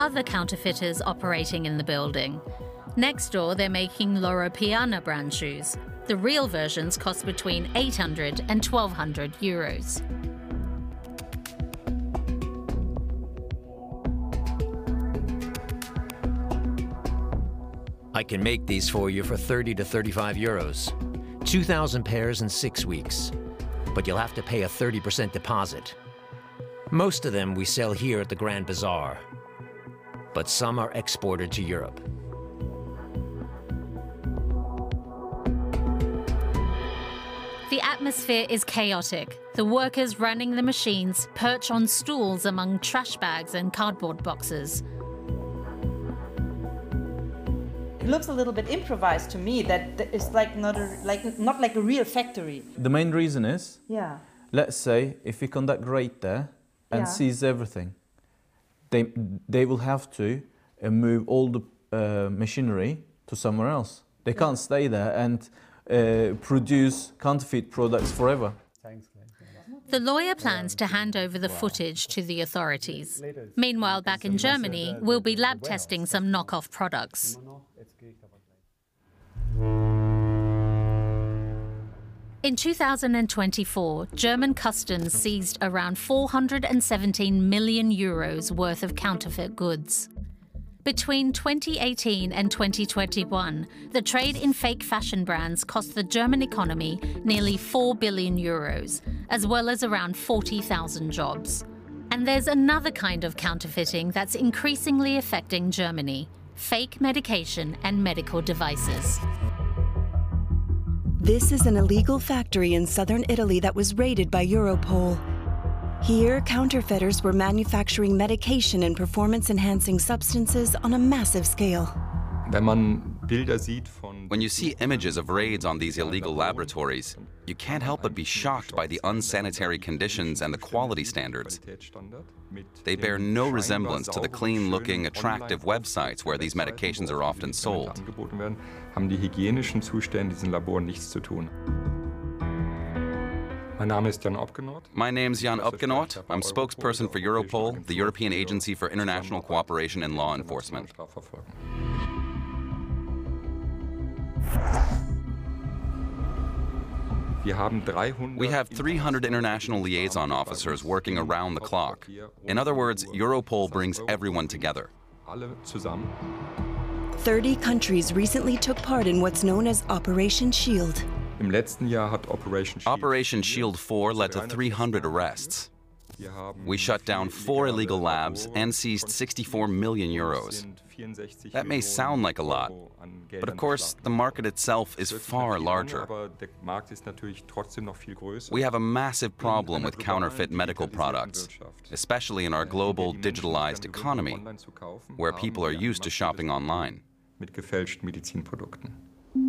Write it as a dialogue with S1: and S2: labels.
S1: other counterfeiters operating in the building. Next door, they're making Loro Piana brand shoes. The real versions cost between 800 and 1,200 euros.
S2: I can make these for you for 30 to 35 euros. 2,000 pairs in 6 weeks. But you'll have to pay a 30% deposit. Most of them we sell here at the Grand Bazaar. But some are exported to Europe.
S1: The atmosphere is chaotic. The workers running the machines perch on stools among trash bags and cardboard boxes.
S3: It looks a little bit improvised to me, that it's like not like a real factory.
S4: The main reason is,
S3: Yeah.
S4: let's say, if we conduct raid there and seize everything, they will have to move all the machinery to somewhere else. They can't stay there and produce counterfeit products forever.
S1: The lawyer plans to hand over the footage to the authorities. Meanwhile, back in Germany, we'll be lab testing some knockoff products. In 2024, German customs seized around 417 million euros worth of counterfeit goods. Between 2018 and 2021, the trade in fake fashion brands cost the German economy nearly 4 billion euros, as well as around 40,000 jobs. And there's another kind of counterfeiting that's increasingly affecting Germany: fake medication and medical devices.
S5: This is an illegal factory in southern Italy that was raided by Europol. Here, counterfeiters were manufacturing medication and performance-enhancing substances on a massive scale.
S6: When you see images of raids on these illegal laboratories, you can't help but be shocked by the unsanitary conditions and the quality standards. They bear no resemblance to the clean-looking, attractive websites where these medications are often sold. My name's Jan Opgenort. I'm spokesperson for Europol, the European Agency for International Cooperation in Law Enforcement. We have 300 international liaison officers working around the clock. In other words, Europol brings everyone together.
S5: 30 countries recently took part in what's known as Operation Shield.
S6: Operation Shield 4 led to 300 arrests. We shut down 4 illegal labs and seized 64 million euros. That may sound like a lot, but of course, the market itself is far larger. We have a massive problem with counterfeit medical products, especially in our global digitalized economy, where people are used to shopping online.
S7: Mit gefälschten Medizinprodukten.